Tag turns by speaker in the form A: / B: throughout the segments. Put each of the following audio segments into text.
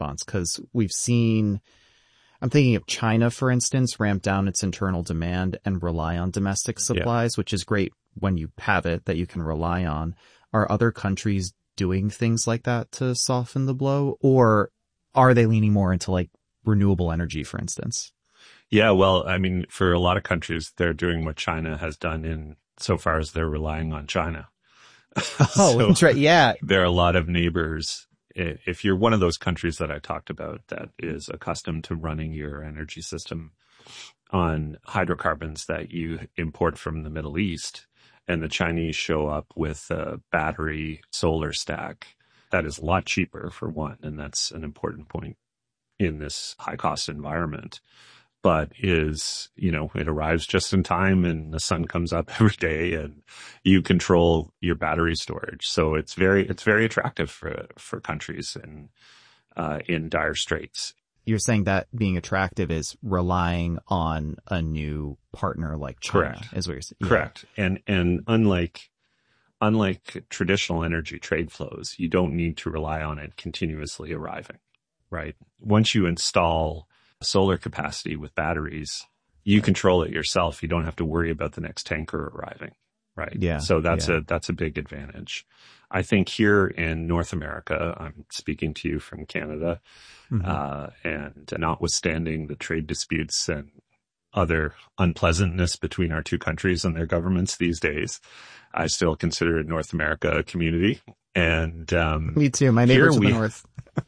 A: response? Because we've seen, I'm thinking of China, for instance, ramp down its internal demand and rely on domestic supplies, which is great when you have it that you can rely on. Are other countries doing things like that to soften the blow? Or are they leaning more into like renewable energy, for instance?
B: Yeah, well, I mean, for a lot of countries, they're doing what China has done in so far as they're relying on China.
A: Oh,
B: So
A: that's right. Yeah.
B: there are a lot of neighbors. If you're one of those countries that I talked about that is accustomed to running your energy system on hydrocarbons that you import from the Middle East, and the Chinese show up with a battery solar stack that is a lot cheaper for one, and that's an important point in this high cost environment, but it arrives just in time and the sun comes up every day and you control your battery storage. So it's very attractive for countries in dire straits.
A: You're saying that being attractive is relying on a new partner like China.
B: Correct.
A: Is what you're saying. Yeah.
B: Correct. And unlike traditional energy trade flows, you don't need to rely on it continuously arriving, right? Once you install solar capacity with batteries, you control it yourself. You don't have to worry about the next tanker arriving, right?
A: Yeah.
B: So that's a big advantage. I think here in North America, I'm speaking to you from Canada, and notwithstanding the trade disputes and other unpleasantness between our two countries and their governments these days, I still consider North America a community. And
A: me too. My neighbors in the north.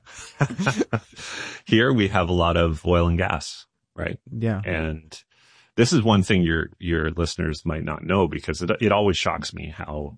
B: Here we have a lot of oil and gas, right?
A: Yeah.
B: And this is one thing your listeners might not know, because it always shocks me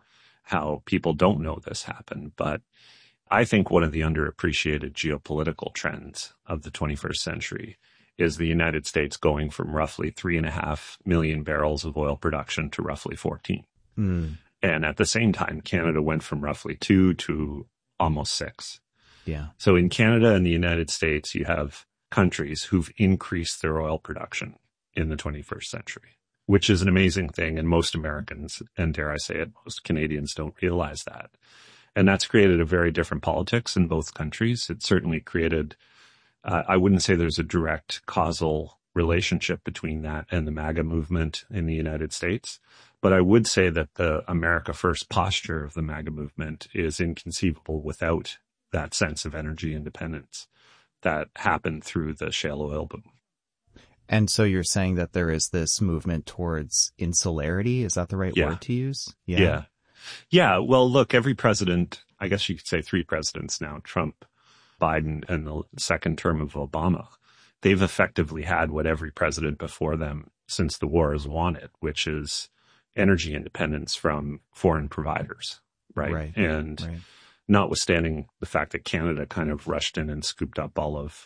B: how people don't know this happened. But I think one of the underappreciated geopolitical trends of the 21st century is the United States going from roughly 3.5 million barrels of oil production to roughly 14. And at the same time, Canada went from roughly 2 to almost 6.
A: Yeah.
B: So in Canada and the United States, you have countries who've increased their oil production in the 21st century, which is an amazing thing. And most Americans, and dare I say it, most Canadians don't realize that. And that's created a very different politics in both countries. It certainly created, I wouldn't say there's a direct causal relationship between that and the MAGA movement in the United States. But I would say that the America First posture of the MAGA movement is inconceivable without that sense of energy independence that happened through the shale oil boom.
A: And so you're saying that there is this movement towards insularity. Is that the right word to use?
B: Yeah. Yeah. Well, look, every president, I guess you could say 3 presidents now, Trump, Biden, and the second term of Obama, they've effectively had what every president before them since the war has wanted, which is energy independence from foreign providers. Right. Notwithstanding the fact that Canada kind of rushed in and scooped up all of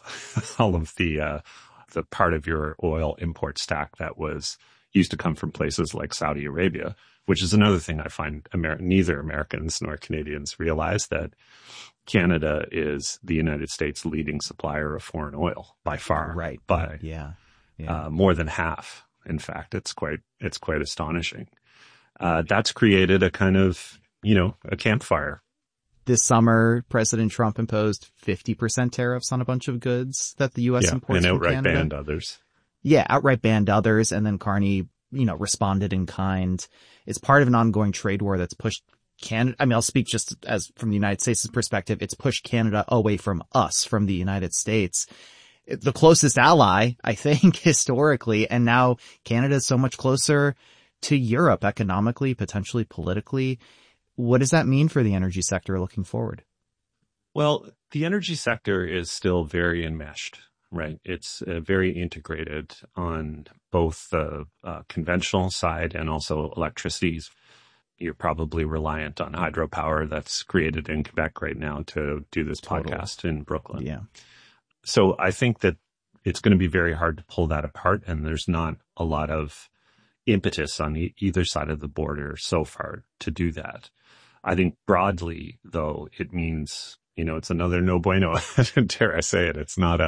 B: the part of your oil import stack that used to come from places like Saudi Arabia, which is another thing I find neither Americans nor Canadians realize, that Canada is the United States' leading supplier of foreign oil by far.
A: Right.
B: By more than half. In fact, it's quite astonishing. That's created a kind of, a campfire.
A: This summer, President Trump imposed 50% tariffs on a bunch of goods that the U.S. imports from Canada.
B: And outright banned others.
A: Yeah, outright banned others. And then Carney, responded in kind. It's part of an ongoing trade war that's pushed Canada. I mean, I'll speak just as from the United States' perspective. It's pushed Canada away from us, from the United States. The closest ally, I think, historically. And now Canada is so much closer to Europe economically, potentially politically. What does that mean for the energy sector looking forward?
B: Well, the energy sector is still very enmeshed, right? It's very integrated on both the conventional side and also electricity. You're probably reliant on hydropower that's created in Quebec right now to do this podcast in Brooklyn.
A: Yeah.
B: So I think that it's going to be very hard to pull that apart, and there's not a lot of impetus on either side of the border so far to do that. I think broadly, though, it means, it's another no bueno. Dare I say it? It's not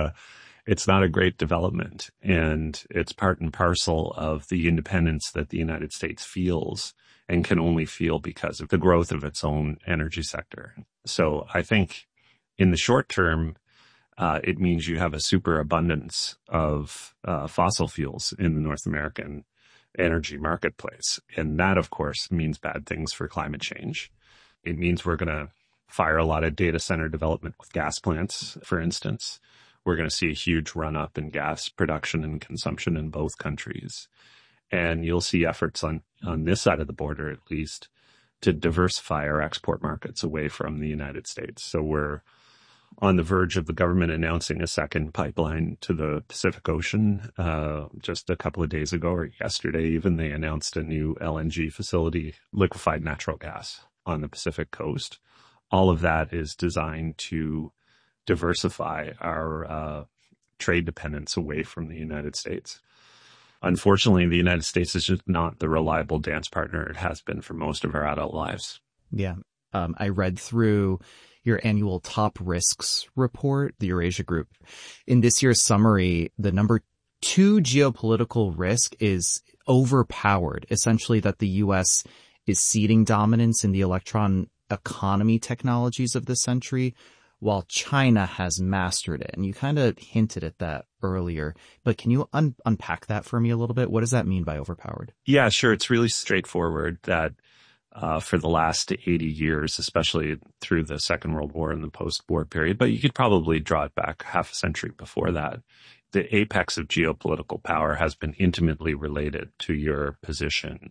B: a great development, and it's part and parcel of the independence that the United States feels and can only feel because of the growth of its own energy sector. So I think in the short term, it means you have a superabundance of fossil fuels in the North American energy marketplace. And that, of course, means bad things for climate change. It means we're going to fire a lot of data center development with gas plants, for instance. We're going to see a huge run up in gas production and consumption in both countries. And you'll see efforts on this side of the border, at least, to diversify our export markets away from the United States. So we're on the verge of the government announcing a second pipeline to the Pacific Ocean. Just a couple of days ago, or yesterday even, they announced a new LNG facility, liquefied natural gas, on the Pacific coast. All of that is designed to diversify our trade dependence away from the United States. Unfortunately, the United States is just not the reliable dance partner it has been for most of our adult lives.
A: Yeah. I read through your annual top risks report, the Eurasia Group. In this year's summary, the number 2 geopolitical risk is overpowered, essentially that the U.S. is ceding dominance in the electron economy technologies of this century, while China has mastered it. And you kind of hinted at that earlier, but can you unpack that for me a little bit? What does that mean by overpowered?
B: Yeah, sure. It's really straightforward that for the last 80 years, especially through the Second World War and the post-war period, but you could probably draw it back half a century before that, the apex of geopolitical power has been intimately related to your position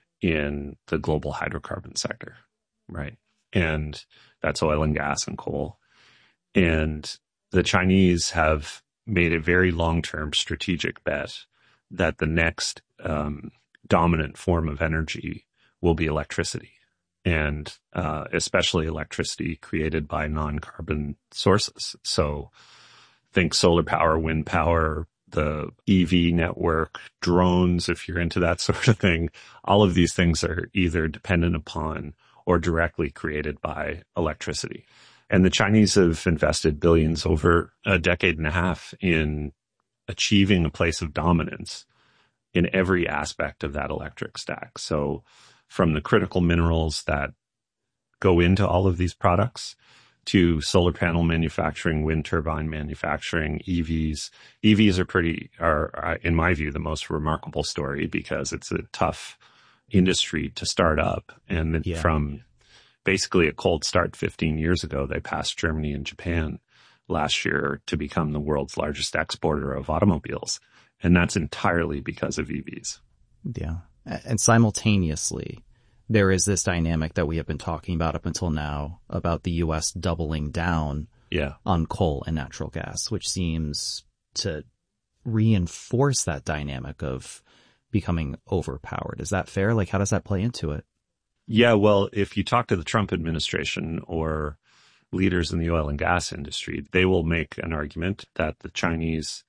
B: in the global hydrocarbon sector, right? And that's oil and gas and coal. And the Chinese have made a very long-term strategic bet that the next dominant form of energy will be electricity, and especially electricity created by non-carbon sources. So think solar power, wind power, the EV network, drones, if you're into that sort of thing. All of these things are either dependent upon or directly created by electricity. And the Chinese have invested billions over a decade and a half in achieving a place of dominance in every aspect of that electric stack. So from the critical minerals that go into all of these products to solar panel manufacturing, wind turbine manufacturing, EVs. EVs are in my view, the most remarkable story because it's a tough industry to start up. And from basically a cold start 15 years ago, they passed Germany and Japan last year to become the world's largest exporter of automobiles. And that's entirely because of EVs.
A: Yeah. And simultaneously, there is this dynamic that we have been talking about up until now about the U.S. doubling down on coal and natural gas, which seems to reinforce that dynamic of becoming overpowered. Is that fair? Like, how does that play into it?
B: Yeah, well, if you talk to the Trump administration or leaders in the oil and gas industry, they will make an argument that the Chinese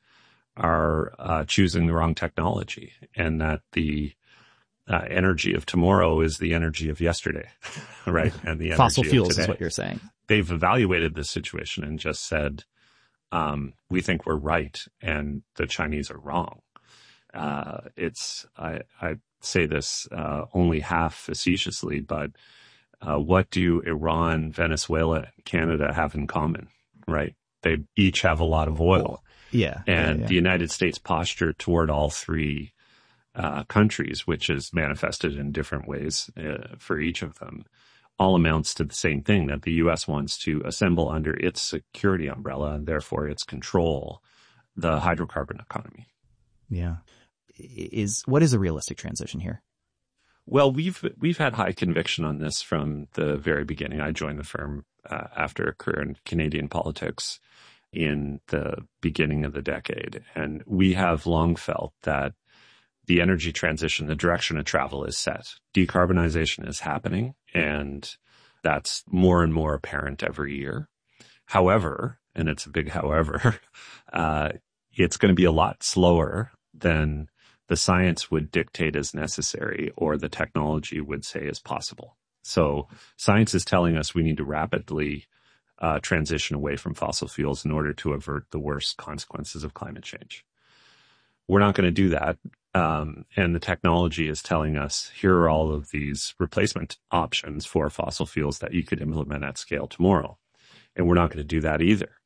B: are choosing the wrong technology and that the energy of tomorrow is the energy of yesterday, right? And the
A: fossil
B: energy
A: fuels
B: of today.
A: Is what you're saying.
B: They've evaluated this situation and just said, we think we're right and the Chinese are wrong. I say this only half facetiously, but what do Iran, Venezuela, and Canada have in common, right? They each have a lot of oil. And the United States posture toward all three countries, which is manifested in different ways for each of them, all amounts to the same thing, that the U.S. wants to assemble under its security umbrella and therefore its control, the hydrocarbon economy.
A: Yeah. What is a realistic transition here?
B: Well, we've had high conviction on this from the very beginning. I joined the firm after a career in Canadian politics in the beginning of the decade. And we have long felt that the energy transition, the direction of travel is set. Decarbonization is happening, and that's more and more apparent every year. However, and it's a big however, it's going to be a lot slower than the science would dictate as necessary or the technology would say is possible. So science is telling us we need to rapidly transition away from fossil fuels in order to avert the worst consequences of climate change. We're not going to do that. And the technology is telling us, here are all of these replacement options for fossil fuels that you could implement at scale tomorrow. And we're not going to do that either.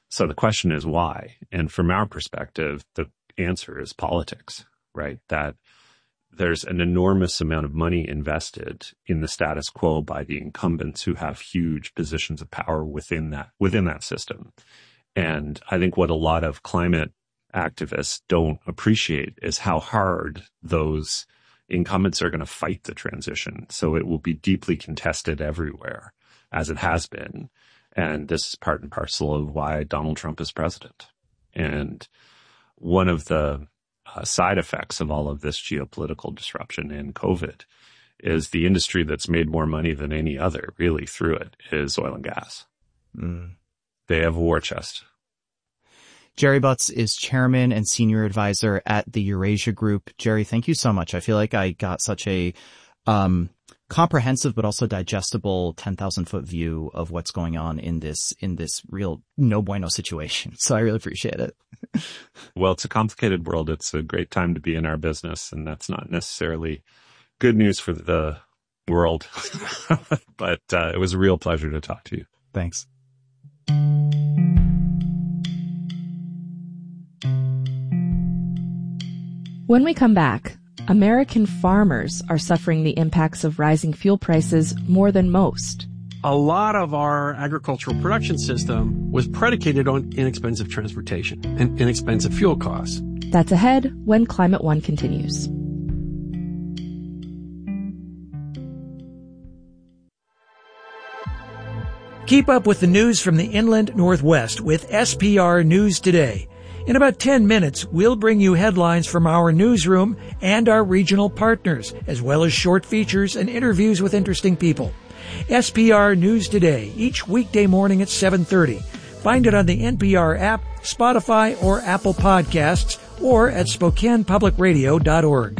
B: So the question is why? And from our perspective, the answer is politics, right? That there's an enormous amount of money invested in the status quo by the incumbents who have huge positions of power within that system. And I think what a lot of climate activists don't appreciate is how hard those incumbents are going to fight the transition. So it will be deeply contested everywhere, as it has been. And this is part and parcel of why Donald Trump is president. And one of the side effects of all of this geopolitical disruption in COVID is the industry that's made more money than any other really through it is oil and gas. They have a war chest.
A: Jerry Butz is chairman and senior advisor at the Eurasia Group. Jerry, thank you so much. I feel like I got such a comprehensive but also digestible 10,000-foot view of what's going on in this real no bueno situation. So I really appreciate it.
B: Well, it's a complicated world. It's a great time to be in our business, and that's not necessarily good news for the world. But it was a real pleasure to talk to you.
A: Thanks.
C: When we come back, American farmers are suffering the impacts of rising fuel prices more than most.
D: A lot of our agricultural production system was predicated on inexpensive transportation and inexpensive fuel costs.
C: That's ahead when Climate One continues.
E: Keep up with the news from the Inland Northwest with SPR News Today. In about 10 minutes, we'll bring you headlines from our newsroom and our regional partners, as well as short features and interviews with interesting people. SPR News Today, each weekday morning at 7:30. Find it on the NPR app, Spotify, or Apple Podcasts, or at SpokanePublicRadio.org.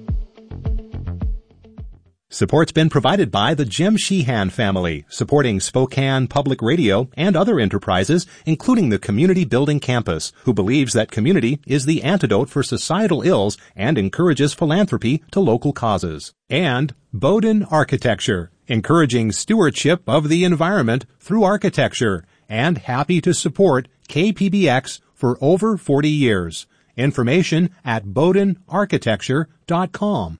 F: Support's been provided by the Jim Sheehan family, supporting Spokane Public Radio and other enterprises, including the Community Building Campus, who believes that community is the antidote for societal ills and encourages philanthropy to local causes. And Bowdoin Architecture, encouraging stewardship of the environment through architecture, and happy to support KPBX for over 40 years. Information at BowdoinArchitecture.com.